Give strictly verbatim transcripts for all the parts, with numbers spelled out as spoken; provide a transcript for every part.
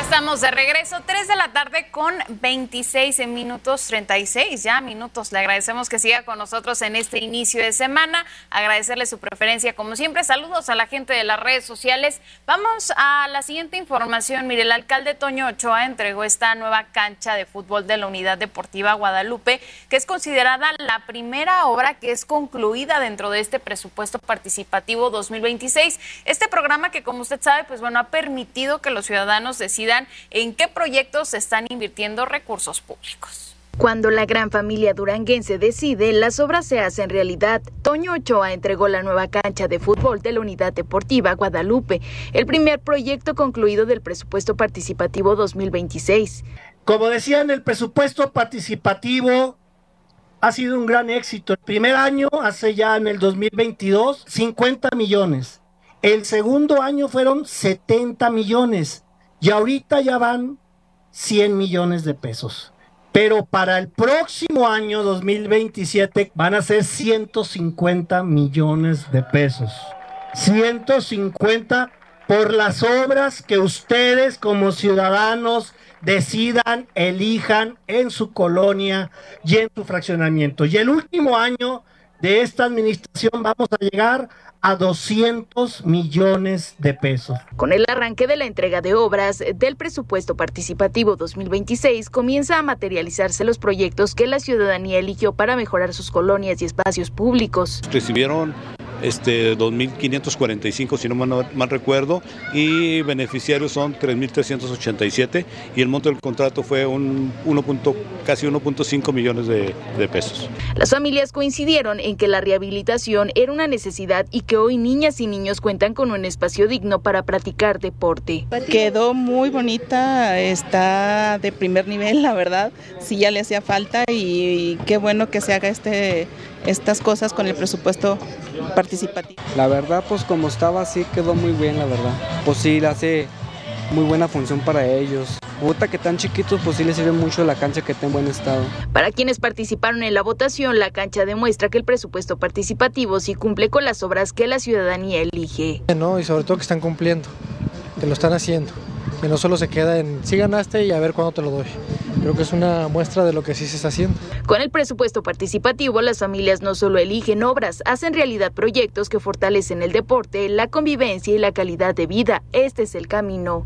Estamos de regreso, tres de la tarde con veintiséis minutos, treinta y seis ya minutos. Le agradecemos que siga con nosotros en este inicio de semana, agradecerle su preferencia como siempre. Saludos a la gente de las redes sociales. Vamos a la siguiente información. Mire, el alcalde Toño Ochoa entregó esta nueva cancha de fútbol de la Unidad Deportiva Guadalupe, que es considerada la primera obra que es concluida dentro de este presupuesto participativo dos mil veintiséis. Este programa que, como usted sabe, pues bueno, ha permitido que los ciudadanos decidan en qué proyectos se están invirtiendo recursos públicos. Cuando la gran familia duranguense decide, las obras se hacen realidad. Toño Ochoa entregó la nueva cancha de fútbol de la Unidad Deportiva Guadalupe, el primer proyecto concluido del presupuesto participativo dos mil veintiséis. Como decían, el presupuesto participativo ha sido un gran éxito. El primer año, hace ya en el dos mil veintidós, cincuenta millones. El segundo año fueron setenta millones. Y ahorita ya van cien millones de pesos. Pero para el próximo año, dos mil veintisiete, van a ser ciento cincuenta millones de pesos. ciento cincuenta por las obras que ustedes como ciudadanos decidan, elijan en su colonia y en su fraccionamiento. Y el último año de esta administración vamos a llegar a doscientos millones de pesos. Con el arranque de la entrega de obras del presupuesto participativo dos mil veintiséis, comienza a materializarse los proyectos que la ciudadanía eligió para mejorar sus colonias y espacios públicos. Recibieron este dos mil quinientos cuarenta y cinco, si no mal, mal recuerdo, y beneficiarios son tres mil trescientos ochenta y siete, y el monto del contrato fue un uno. Casi uno punto cinco millones de, de pesos. Las familias coincidieron en que la rehabilitación era una necesidad y que hoy niñas y niños cuentan con un espacio digno para practicar deporte. Quedó muy bonita, está de primer nivel, la verdad, sí ya le hacía falta y, y qué bueno que se haga este, estas cosas con el presupuesto participativo. La verdad, pues como estaba, sí quedó muy bien, la verdad. Pues sí, le hace muy buena función para ellos. Ahorita que están chiquitos, pues sí les sirve mucho la cancha que está en buen estado. Para quienes participaron en la votación, la cancha demuestra que el presupuesto participativo sí cumple con las obras que la ciudadanía elige. No, y sobre todo que están cumpliendo, que lo están haciendo, que no solo se queda en sí ganaste y a ver cuándo te lo doy. Creo que es una muestra de lo que sí se está haciendo. Con el presupuesto participativo, las familias no solo eligen obras, hacen realidad proyectos que fortalecen el deporte, la convivencia y la calidad de vida. Este es el camino.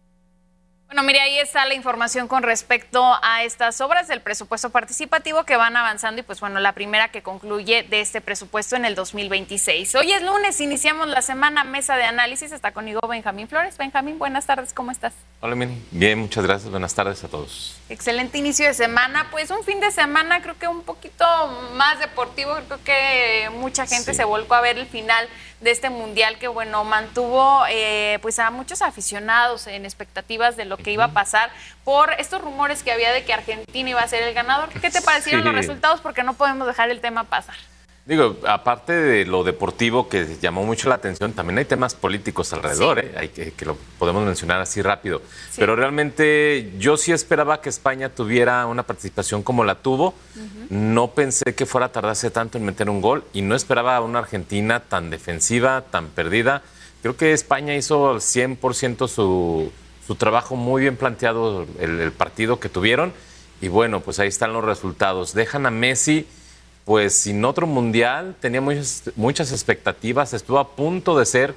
Bueno, mire, ahí está la información con respecto a estas obras del presupuesto participativo que van avanzando y pues bueno, la primera que concluye de este presupuesto en el dos mil veintiséis. Hoy es lunes, iniciamos la semana Mesa de Análisis, está conmigo Benjamín Flores. Benjamín, buenas tardes, ¿cómo estás? Hola, Mini. Bien, muchas gracias, buenas tardes a todos. Excelente inicio de semana, pues un fin de semana creo que un poquito más deportivo, creo que mucha gente sí se volcó a ver el final de este mundial que bueno, mantuvo eh, pues a muchos aficionados en expectativas de lo que iba a pasar por estos rumores que había de que Argentina iba a ser el ganador. ¿Qué te parecieron sí los resultados? Porque no podemos dejar el tema pasar. Digo, aparte de lo deportivo que llamó mucho la atención, también hay temas políticos alrededor, sí. ¿eh? Hay que, que lo podemos mencionar así rápido. Sí. Pero realmente yo sí esperaba que España tuviera una participación como la tuvo. Uh-huh. No pensé que fuera a tardarse tanto en meter un gol y no esperaba a una Argentina tan defensiva, tan perdida. Creo que España hizo al cien por ciento su, su trabajo muy bien planteado, el, el partido que tuvieron. Y bueno, pues ahí están los resultados. Dejan a Messi pues sin otro mundial, tenía muchas, muchas expectativas, estuvo a punto de ser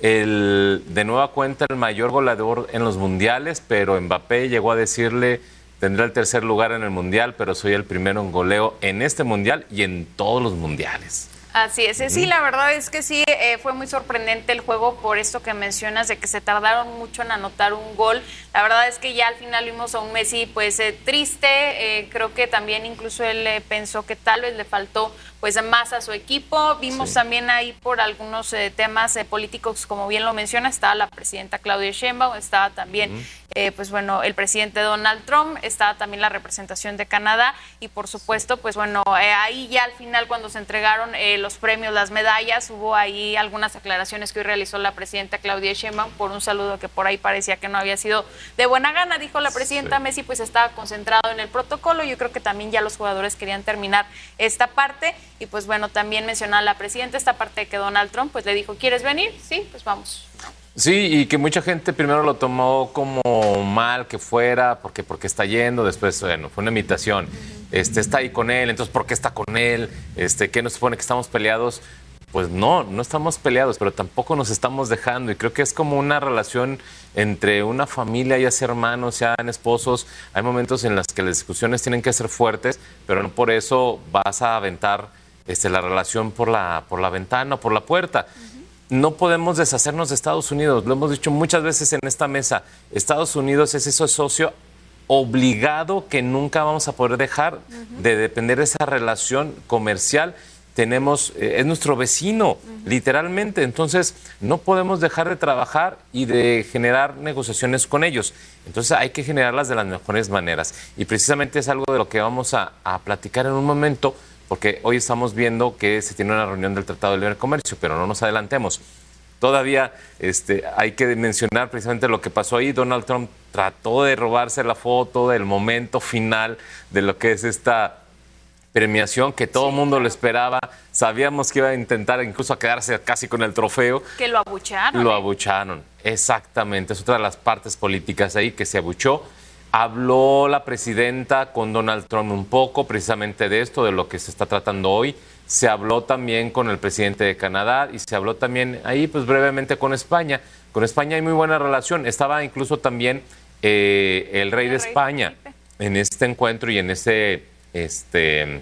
el, de nueva cuenta el mayor goleador en los mundiales, pero Mbappé llegó a decirle, tendré el tercer lugar en el mundial, pero soy el primero en goleo en este mundial y en todos los mundiales. Así es, sí, la verdad es que sí, eh, fue muy sorprendente el juego por esto que mencionas de que se tardaron mucho en anotar un gol. La verdad es que ya al final vimos a un Messi pues eh, triste, eh, creo que también incluso él eh, pensó que tal vez le faltó pues más a su equipo. Vimos sí. también ahí por algunos eh, temas eh, políticos, como bien lo menciona, estaba la presidenta Claudia Sheinbaum, estaba también uh-huh. eh, pues bueno, el presidente Donald Trump, estaba también la representación de Canadá y por supuesto pues bueno, eh, ahí ya al final cuando se entregaron eh, los premios, las medallas, hubo ahí algunas aclaraciones que hoy realizó la presidenta Claudia Sheinbaum por un saludo que por ahí parecía que no había sido de buena gana, dijo la presidenta. Sí. Messi pues estaba concentrado en el protocolo, yo creo que también ya los jugadores querían terminar esta parte. Y pues bueno, también mencionaba la presidenta esta parte de que Donald Trump pues le dijo, ¿quieres venir? Sí, pues vamos. Sí, y que mucha gente primero lo tomó como mal que fuera, porque porque está yendo, después, bueno, fue una imitación. Este, está ahí con él, entonces, ¿por qué está con él? Este, ¿qué nos supone que estamos peleados? Pues no, no estamos peleados, pero tampoco nos estamos dejando. Y creo que es como una relación entre una familia, ya sea hermanos, sean esposos. Hay momentos en los que las discusiones tienen que ser fuertes, pero no por eso vas a aventar este, la relación por la, por la ventana o por la puerta. Uh-huh. No podemos deshacernos de Estados Unidos. Lo hemos dicho muchas veces en esta mesa. Estados Unidos es ese socio obligado que nunca vamos a poder dejar uh-huh. de depender de esa relación comercial. Tenemos, eh, es nuestro vecino, uh-huh. literalmente. Entonces, no podemos dejar de trabajar y de generar negociaciones con ellos. Entonces, hay que generarlas de las mejores maneras. Y precisamente es algo de lo que vamos a, a platicar en un momento, porque hoy estamos viendo que se tiene una reunión del Tratado de Libre Comercio, pero no nos adelantemos. Todavía este, hay que mencionar precisamente lo que pasó ahí. Donald Trump trató de robarse la foto del momento final de lo que es esta premiación que todo el sí, mundo claro. lo esperaba. Sabíamos que iba a intentar incluso a quedarse casi con el trofeo. Que lo abucharon. Lo ¿eh? abucharon, exactamente. Es otra de las partes políticas ahí que se abuchó. Habló la presidenta con Donald Trump un poco precisamente de esto, de lo que se está tratando hoy. Se habló también con el presidente de Canadá y se habló también ahí pues brevemente con España. Con España hay muy buena relación. Estaba incluso también eh, el rey el de rey España Felipe. En este encuentro y en este, este eh,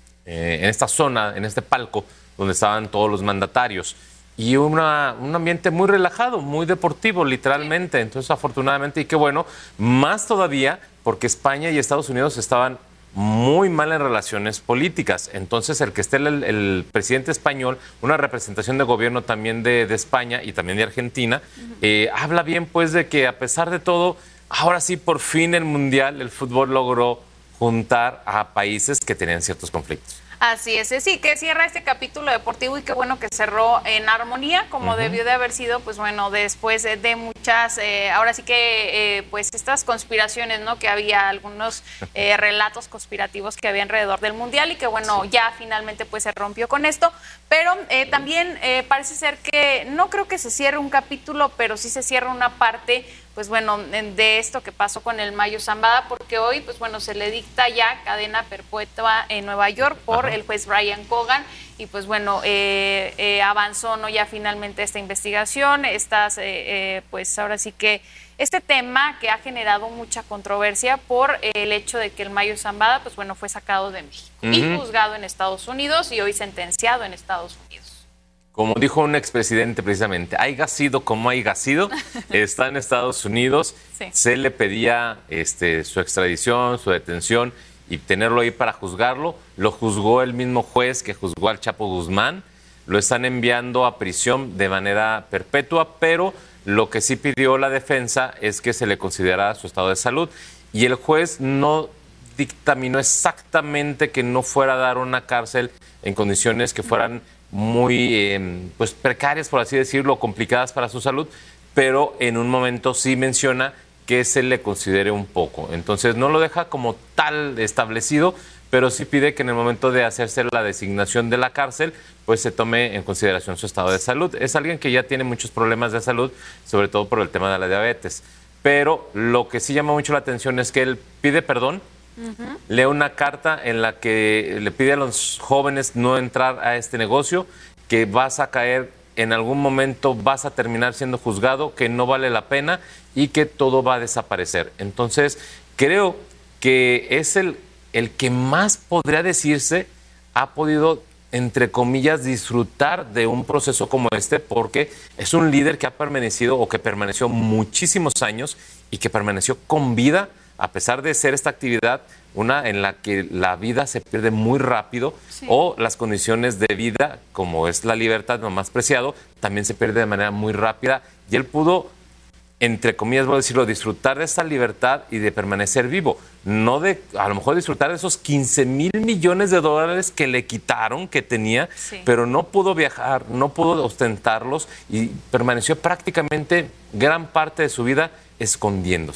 en esta zona, en este palco donde estaban todos los mandatarios. Y una, un ambiente muy relajado, muy deportivo, literalmente. Entonces, afortunadamente, y qué bueno, más todavía porque España y Estados Unidos estaban muy mal en relaciones políticas. Entonces, el que esté el, el presidente español, una representación de gobierno también de, de España y también de Argentina, uh-huh. eh, habla bien, pues, de que a pesar de todo, ahora sí, por fin el Mundial, el fútbol logró juntar a países que tenían ciertos conflictos. Así es, sí, que cierra este capítulo deportivo y qué bueno que cerró en armonía, como uh-huh. debió de haber sido, pues bueno, después de, de muchas, eh, ahora sí que, eh, pues estas conspiraciones, ¿no? Que había algunos eh, relatos conspirativos que había alrededor del Mundial y que bueno, sí. ya finalmente pues se rompió con esto, pero eh, también eh, parece ser que, no creo que se cierre un capítulo, pero sí se cierra una parte, pues bueno, de esto que pasó con el Mayo Zambada, porque hoy, pues bueno, se le dicta ya cadena perpetua en Nueva York por Ajá. el juez Brian Cogan, y pues bueno, eh, eh, avanzó, ¿no? Ya finalmente esta investigación, estas, eh, eh, pues ahora sí que este tema que ha generado mucha controversia por el hecho de que el Mayo Zambada, pues bueno, fue sacado de México uh-huh. y juzgado en Estados Unidos y hoy sentenciado en Estados Unidos. Como dijo un expresidente precisamente, haya sido como haya sido, está en Estados Unidos, sí. se le pedía este, su extradición, su detención y tenerlo ahí para juzgarlo. Lo juzgó el mismo juez que juzgó al Chapo Guzmán, lo están enviando a prisión de manera perpetua, pero lo que sí pidió la defensa es que se le considerara su estado de salud y el juez no dictaminó exactamente que no fuera a dar una cárcel en condiciones que fueran muy eh, pues precarias, por así decirlo, complicadas para su salud, pero en un momento sí menciona que se le considere un poco. Entonces no lo deja como tal establecido, pero sí pide que en el momento de hacerse la designación de la cárcel, pues se tome en consideración su estado de salud. Es alguien que ya tiene muchos problemas de salud, sobre todo por el tema de la diabetes. Pero lo que sí llama mucho la atención es que él pide perdón, Uh-huh. lee una carta en la que le pide a los jóvenes no entrar a este negocio, que vas a caer en algún momento, vas a terminar siendo juzgado, que no vale la pena y que todo va a desaparecer. Entonces, creo que es el, el que más podría decirse ha podido, entre comillas, disfrutar de un proceso como este, porque es un líder que ha permanecido o que permaneció muchísimos años y que permaneció con vida, a pesar de ser esta actividad una en la que la vida se pierde muy rápido sí. o las condiciones de vida, como es la libertad, lo más preciado, también se pierde de manera muy rápida. Y él pudo, entre comillas, voy a decirlo, disfrutar de esa libertad y de permanecer vivo. No de, a lo mejor, disfrutar de esos quince mil millones de dólares que le quitaron, que tenía, sí. pero no pudo viajar, no pudo ostentarlos y permaneció prácticamente gran parte de su vida escondiéndose.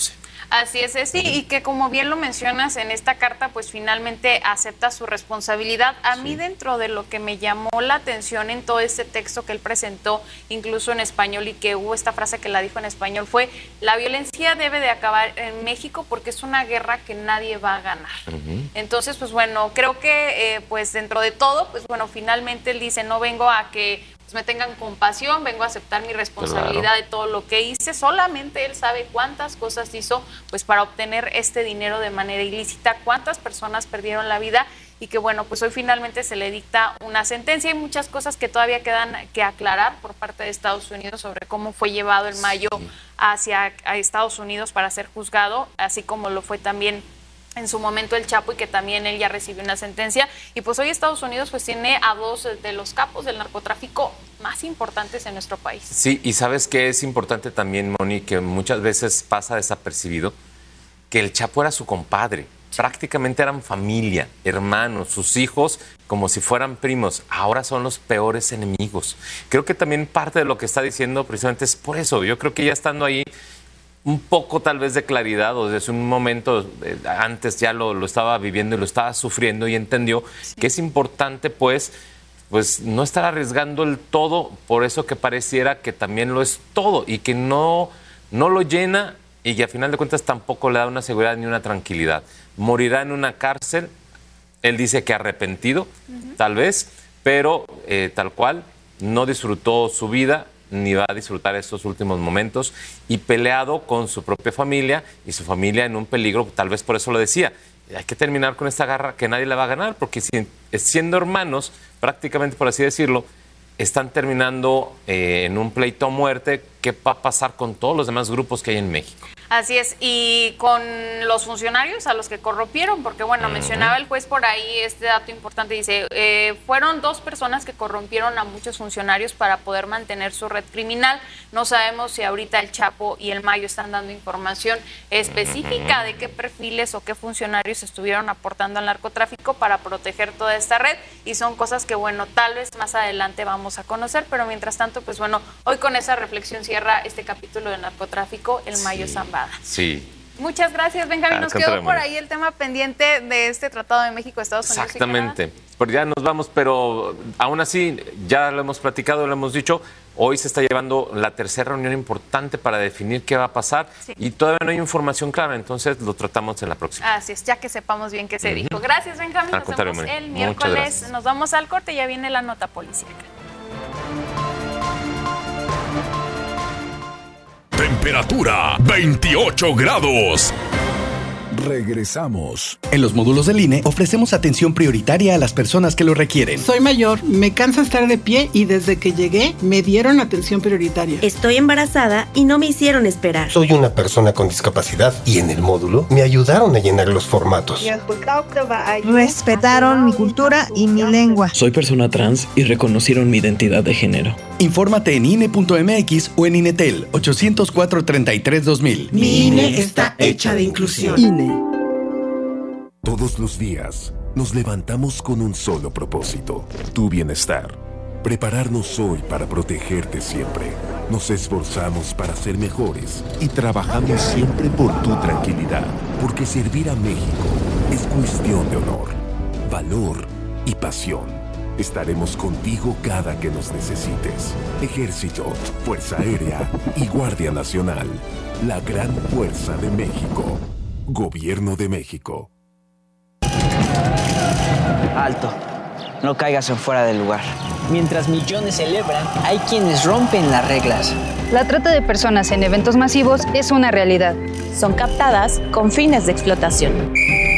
Así es, sí, y que como bien lo mencionas en esta carta, pues finalmente acepta su responsabilidad. A sí. mí dentro de lo que me llamó la atención en todo este texto que él presentó, incluso en español, y que hubo esta frase que la dijo en español, fue: la violencia debe de acabar en México porque es una guerra que nadie va a ganar. Uh-huh. Entonces, pues bueno, creo que eh, pues dentro de todo, pues bueno, finalmente él dice, no vengo a que pues me tengan compasión, vengo a aceptar mi responsabilidad claro. de todo lo que hice. Solamente él sabe cuántas cosas hizo pues para obtener este dinero de manera ilícita, cuántas personas perdieron la vida, y que bueno, pues hoy finalmente se le dicta una sentencia. Hay muchas cosas que todavía quedan que aclarar por parte de Estados Unidos sobre cómo fue llevado el Mayo sí. hacia a Estados Unidos para ser juzgado, así como lo fue también en su momento el Chapo, y que también él ya recibió una sentencia. Y pues hoy Estados Unidos pues tiene a dos de los capos del narcotráfico más importantes en nuestro país. Sí, y sabes que es importante también, Moni, que muchas veces pasa desapercibido, que el Chapo era su compadre. Prácticamente eran familia, hermanos, sus hijos como si fueran primos. Ahora son los peores enemigos. Creo que también parte de lo que está diciendo precisamente es por eso. Yo creo que ya estando ahí, un poco tal vez de claridad, o desde un momento eh, antes ya lo, lo estaba viviendo y lo estaba sufriendo, y entendió sí. que es importante pues, pues no estar arriesgando el todo por eso que pareciera que también lo es todo, y que no, no lo llena, y que a final de cuentas tampoco le da una seguridad ni una tranquilidad. Morirá en una cárcel, él dice que arrepentido, uh-huh. tal vez, pero eh, tal cual, no disfrutó su vida, ni va a disfrutar estos últimos momentos, y peleado con su propia familia, y su familia en un peligro. Tal vez por eso lo decía, hay que terminar con esta guerra que nadie la va a ganar, porque si, siendo hermanos, prácticamente por así decirlo, están terminando eh, en un pleito a muerte. ¿Qué va a pasar con todos los demás grupos que hay en México? Así es, y con los funcionarios a los que corrompieron, porque bueno, uh-huh. mencionaba el juez por ahí este dato importante, dice, eh, fueron dos personas que corrompieron a muchos funcionarios para poder mantener su red criminal. No sabemos si ahorita el Chapo y el Mayo están dando información específica uh-huh. de qué perfiles o qué funcionarios estuvieron aportando al narcotráfico para proteger toda esta red, y son cosas que bueno, tal vez más adelante vamos a conocer, pero mientras tanto, pues bueno, hoy con esa reflexión cierra este capítulo de narcotráfico, el sí. Mayo Zambada. Sí. Muchas gracias, Benjamín. Nos quedó por ahí el tema pendiente de este Tratado de México, Estados Unidos. Exactamente. Pues ya nos vamos, pero aún así, ya lo hemos platicado, lo hemos dicho, hoy se está llevando la tercera reunión importante para definir qué va a pasar, sí. y todavía no hay información clara, entonces lo tratamos en la próxima. Así es, ya que sepamos bien qué se uh-huh. dijo. Gracias, Benjamín. Nos vemos Mari. el miércoles. Nos vamos al corte, ya viene la nota policíaca. Temperatura veintiocho grados. Regresamos. En los módulos del I N E ofrecemos atención prioritaria a las personas que lo requieren. Soy mayor, me cansa estar de pie y desde que llegué me dieron atención prioritaria. Estoy embarazada y no me hicieron esperar. Soy una persona con discapacidad y en el módulo me ayudaron a llenar los formatos. Respetaron mi cultura y mi lengua. Soy persona trans y reconocieron mi identidad de género. Infórmate en I N E punto M X o en INETEL ochocientos cuatro, treinta y tres, dos mil. Mi I N E está hecha de inclusión. I N E. Todos los días nos levantamos con un solo propósito, tu bienestar. Prepararnos hoy para protegerte siempre. Nos esforzamos para ser mejores y trabajamos siempre por tu tranquilidad, porque servir a México es cuestión de honor, valor y pasión. Estaremos contigo cada que nos necesites. Ejército, Fuerza Aérea y Guardia Nacional. La gran fuerza de México. Gobierno de México. Alto. No caigas en fuera del lugar. Mientras millones celebran, hay quienes rompen las reglas. La trata de personas en eventos masivos es una realidad. Son captadas con fines de explotación.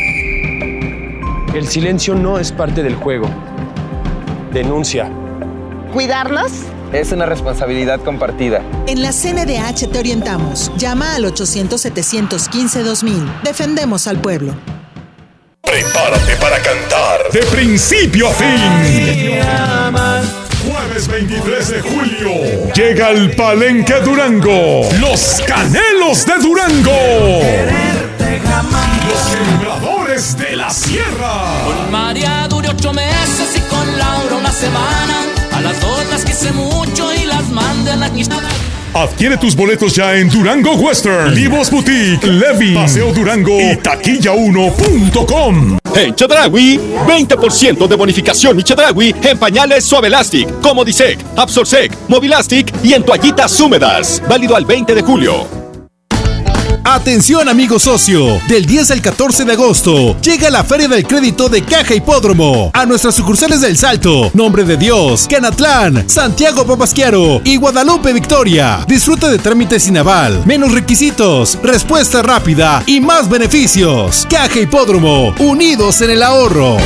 El silencio no es parte del juego. Denuncia. ¿Cuidarlas? Es una responsabilidad compartida. En la C N D H te orientamos. Llama al ochocientos, setecientos quince, dos mil. Defendemos al pueblo. Prepárate para cantar de principio a fin. Jueves veintitrés de julio llega al Palenque Durango Los Canelos de Durango, los sembradores de la sierra. Con María duré ocho meses y con Laura una semana. A las dos las quise mucho y las mandé a la quinta. Adquiere tus boletos ya en Durango Western, Livos Boutique, Levin, Paseo Durango y taquilla uno punto com. En Chedraui, veinte por ciento de bonificación y Chedraui en pañales Suavelastic, Comodisec, Absorsec, Movilastic y en toallitas húmedas. Válido al veinte de julio. Atención amigo socio, del diez al catorce de agosto llega la Feria del Crédito de Caja Hipódromo a nuestras sucursales del Salto, Nombre de Dios, Canatlán, Santiago Papasquiaro y Guadalupe Victoria. Disfruta de trámites sin aval, menos requisitos, respuesta rápida y más beneficios. Caja Hipódromo, unidos en el ahorro.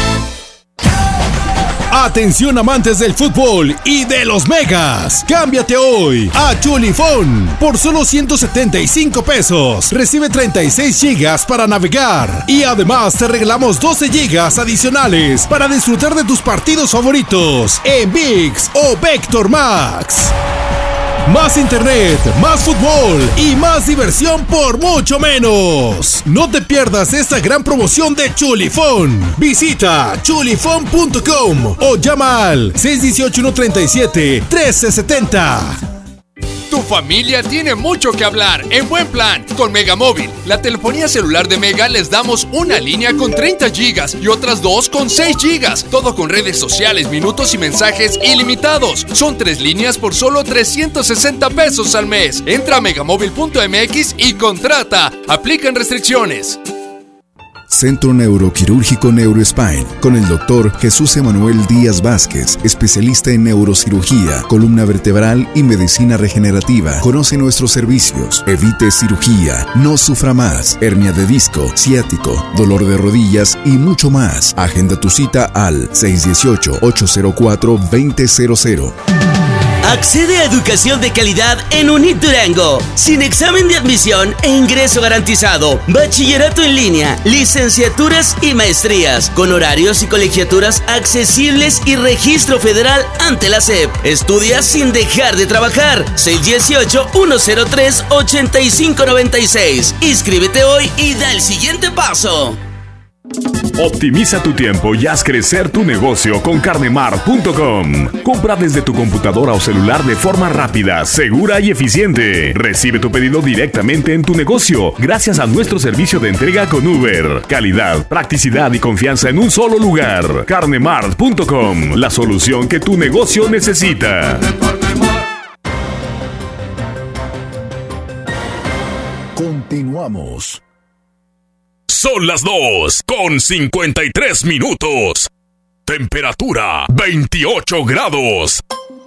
Atención amantes del fútbol y de los megas. Cámbiate hoy a Chulifón. Por solo ciento setenta y cinco pesos. Recibe treinta y seis gigas para navegar. Y además te regalamos doce gigas adicionales para disfrutar de tus partidos favoritos en ViX o Vector Max. Más internet, más fútbol y más diversión por mucho menos. No te pierdas esta gran promoción de Chulifón. Visita chulifón punto com o llama al seis uno ocho, uno tres siete, uno tres siete cero. Tu familia tiene mucho que hablar en Buen Plan con Megamóvil. La telefonía celular de Mega les damos una línea con treinta gigas y otras dos con seis gigas. Todo con redes sociales, minutos y mensajes ilimitados. Son tres líneas por solo trescientos sesenta pesos al mes. Entra a megamóvil punto m x y contrata. Aplican restricciones. Centro Neuroquirúrgico Neurospine, con el doctor Jesús Emanuel Díaz Vázquez, especialista en neurocirugía, columna vertebral y medicina regenerativa. Conoce nuestros servicios. Evite cirugía, no sufra más, hernia de disco, ciático, dolor de rodillas y mucho más. Agenda tu cita al seis uno ocho, ocho cero cuatro, dos cero cero cero. Accede a educación de calidad en UNIT Durango, sin examen de admisión e ingreso garantizado. Bachillerato en línea, licenciaturas y maestrías, con horarios y colegiaturas accesibles y registro federal ante la S E P. Estudia sin dejar de trabajar. seis uno ocho, uno cero tres, ocho cinco nueve seis. Inscríbete hoy y da el siguiente paso. Optimiza tu tiempo y haz crecer tu negocio con carnemart punto com. Compra desde tu computadora o celular de forma rápida, segura y eficiente. Recibe tu pedido directamente en tu negocio gracias a nuestro servicio de entrega con Uber. Calidad, practicidad y confianza en un solo lugar. carnemart punto com, la solución que tu negocio necesita. Continuamos. Son las dos con cincuenta y tres minutos. Temperatura veintiocho grados.